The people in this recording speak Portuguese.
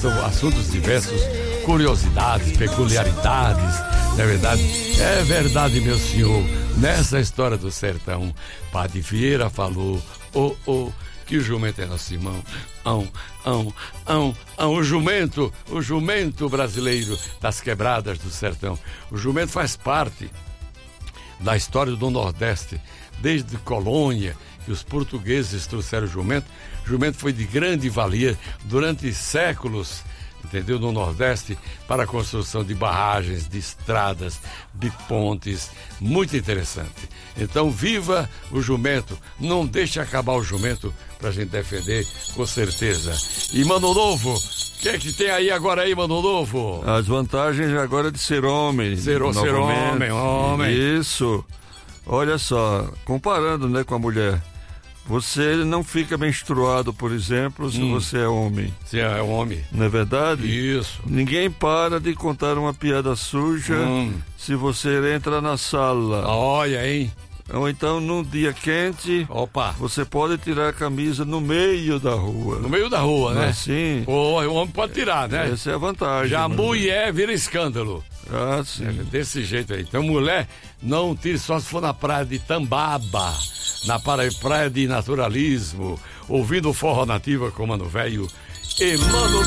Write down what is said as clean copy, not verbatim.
são assuntos diversos, curiosidades, peculiaridades, não é verdade? É verdade, meu senhor, nessa história do sertão, Padre Vieira falou, que o jumento é nosso irmão, o jumento brasileiro das quebradas do sertão. O jumento faz parte da história do Nordeste, desde colônia, que os portugueses trouxeram o jumento. O jumento foi de grande valia durante séculos, entendeu? No Nordeste, para a construção de barragens, de estradas, de pontes, muito interessante. Então, viva o jumento, não deixe acabar o jumento pra gente defender, com certeza. E Mano Novo, o que é que tem aí agora aí, Mano Novo? As vantagens agora de ser homem. Ser homem. Isso. Olha só, comparando, né, com a mulher. Você não fica menstruado, por exemplo, se você é homem. Se é homem. Não é verdade? Isso. Ninguém para de contar uma piada suja se você entra na sala. Olha, hein? Ou então, num dia quente, você pode tirar a camisa no meio da rua. No meio da rua, né? Sim. O homem pode tirar, né? Essa é a vantagem. Já a mulher vira escândalo. Ah, sim. Desse jeito aí. Então, mulher, não tire só se for na praia de Tambaba, na praia de naturalismo, ouvindo forró nativa com Mano Velho e Mano